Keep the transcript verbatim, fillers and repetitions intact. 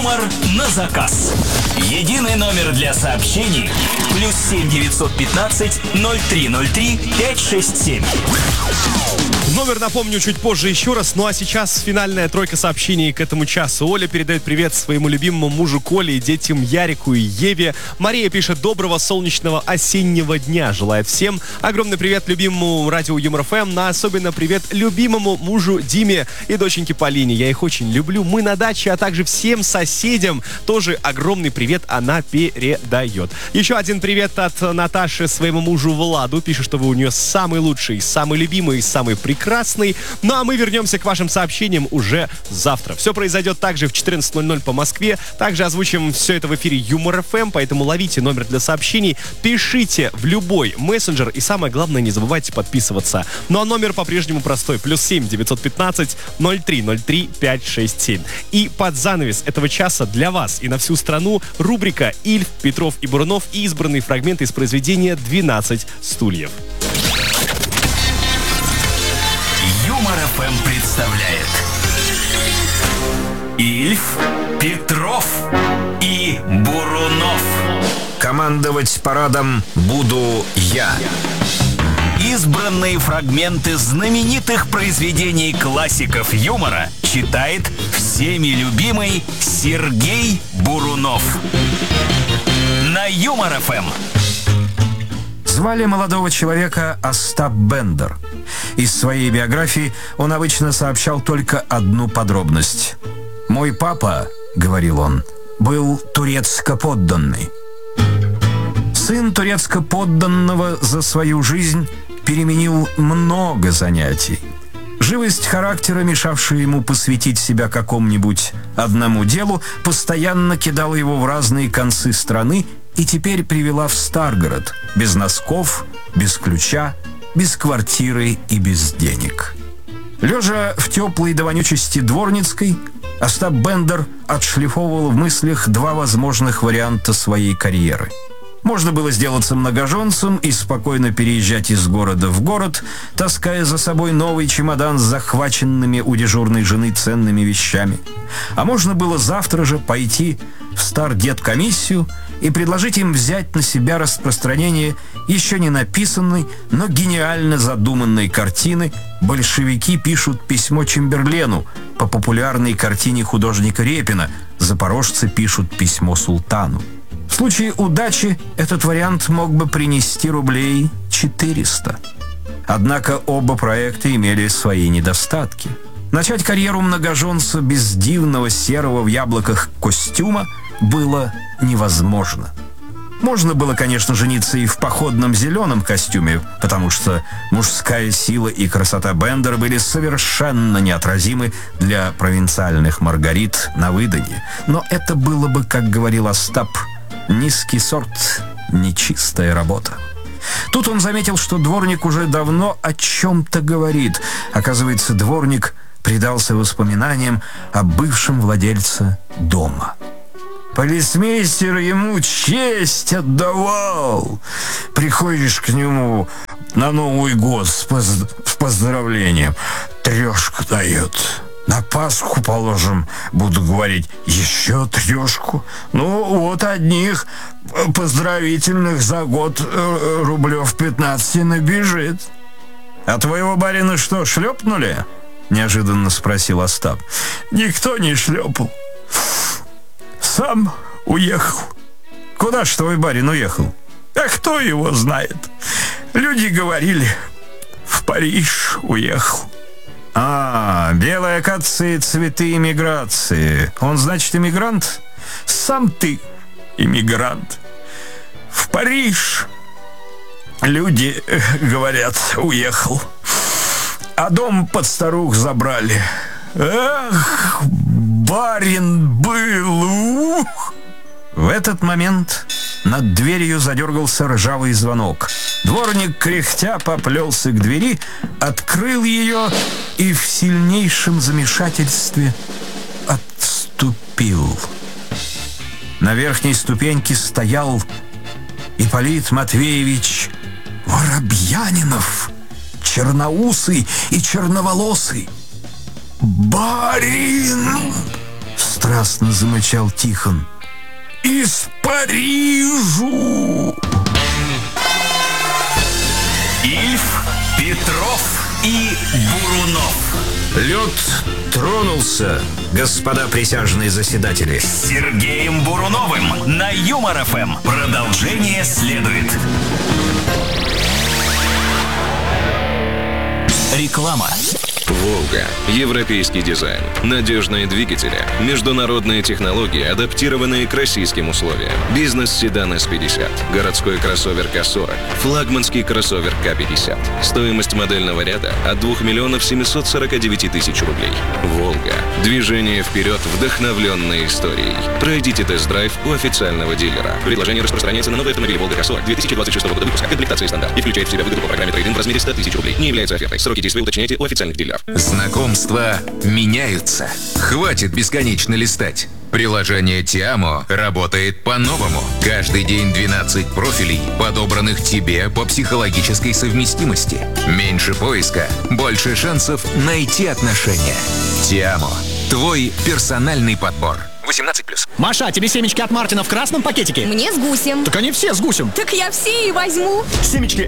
Юмор на заказ. Единый номер для сообщений. Плюс семь девятьсот пятнадцать ноль три ноль три пять шесть семь. Номер напомню чуть позже еще раз. Ну а сейчас финальная тройка сообщений к этому часу. Оля передает привет своему любимому мужу Коле и детям Ярику и Еве. Мария пишет: доброго солнечного осеннего дня. Желает всем. Огромный привет любимому радио Юмор эф эм. На особенно привет любимому мужу Диме и доченьке Полине. Я их очень люблю. Мы на даче, а также всем соседям тоже огромный привет она передает. Еще один привет от Наташи своему мужу Владу. Пишет, что вы у нее самый лучший, самый любимый, самый прекрасный. Ну а мы вернемся к вашим сообщениям уже завтра. Все произойдет также в четырнадцать ноль ноль по Москве. Также озвучим все это в эфире Юмор эф эм, поэтому ловите номер для сообщений, пишите в любой мессенджер и самое главное, не забывайте подписываться. Ну а номер по-прежнему простой. Плюс семь девятьсот пятнадцать ноль три ноль три пять шесть семь. И под занавес этого часа для вас и на всю страну рубрика «Ильф, Петров и Бурунов» и избранные фрагменты из произведения «двенадцать стульев». Юмор эф эм представляет Ильф, Петров и Бурунов. Командовать парадом буду я. Избранные фрагменты знаменитых произведений классиков юмора читает всеми любимый Сергей Бурунов. На Юмор эф эм. Звали молодого человека Остап Бендер. Из своей биографии он обычно сообщал только одну подробность. «Мой папа, — говорил он, — был турецко-подданный». Сын турецко-подданного за свою жизнь переменил много занятий. Живость характера, мешавшая ему посвятить себя какому-нибудь одному делу, постоянно кидала его в разные концы страны и теперь привела в Старгород, без носков, без ключа, без квартиры и без денег. Лежа в теплой до вонючести Дворницкой, Остап Бендер отшлифовывал в мыслях два возможных варианта своей карьеры. Можно было сделаться многоженцем и спокойно переезжать из города в город, таская за собой новый чемодан с захваченными у дежурной жены ценными вещами. А можно было завтра же пойти в Стардеткомиссию и предложить им взять на себя распространение еще не написанной, но гениально задуманной картины «Большевики пишут письмо Чемберлену» по популярной картине художника Репина «Запорожцы пишут письмо султану». В случае удачи этот вариант мог бы принести рублей четыреста. Однако оба проекта имели свои недостатки. Начать карьеру многоженца без дивного серого в яблоках костюма было невозможно. Можно было, конечно, жениться и в походном зеленом костюме, потому что мужская сила и красота Бендера были совершенно неотразимы для провинциальных маргарит на выданье. Но это было бы, как говорил Остап, низкий сорт, нечистая работа. Тут он заметил, что дворник уже давно о чем-то говорит. Оказывается, дворник предался воспоминаниям о бывшем владельце дома. Полицмейстер ему честь отдавал. Приходишь к нему на Новый год с, поз- с поздравлением, трешку дает. На Пасху, положим, буду говорить, еще трешку. Ну, вот одних поздравительных за год э, рублев пятнадцать набежит. А твоего барина что, шлепнули? Неожиданно спросил Остап. Никто не шлепал. Сам уехал. Куда ж твой барин уехал? А кто его знает? Люди говорили, в Париж уехал. А, белые акации, цветы эмиграции. Он, значит, эмигрант? Сам ты эмигрант. В Париж, люди говорят, уехал. А дом под старух забрали. Эх, барин был, ух! В этот момент над дверью задергался ржавый звонок. Дворник, кряхтя, поплелся к двери, открыл ее и в сильнейшем замешательстве отступил. На верхней ступеньке стоял Ипполит Матвеевич Воробьянинов, черноусый и черноволосый. «Барин!» — с страстно замычал Тихон. «Из Парижу!» Ильф, Петров и Бурунов. Лед тронулся, господа присяжные заседатели. С Сергеем Буруновым на Юмор ФМ. Продолжение следует. Реклама. «Волга». Европейский дизайн, надежные двигатели, международные технологии, адаптированные к российским условиям. Бизнес-седан эс пятьдесят, городской кроссовер ка сорок, флагманский кроссовер ка пятьдесят. Стоимость модельного ряда от двух миллионов семьсот сорок девять тысяч рублей. «Волга». Движение вперед, вдохновленной историей. Пройдите тест-драйв у официального дилера. Предложение распространяется на новые автомобили «Волга» ка сорок две тысячи двадцать шестого года выпуска. Комплектация стандарт и включает в себя выгоду по программе трейд-ин в размере сто тысяч рублей. Не является офертой. Сроки действия уточняйте у официальных дилеров. Знакомства меняются. Хватит бесконечно листать. Приложение Тиамо работает по-новому. Каждый день двенадцать профилей, подобранных тебе по психологической совместимости. Меньше поиска, больше шансов найти отношения. Тиамо. Твой персональный подбор. восемнадцать плюс. Маша, а тебе семечки от Мартина в красном пакетике? Мне с гусем. Так они все с гусем. Так я все и возьму. Семечки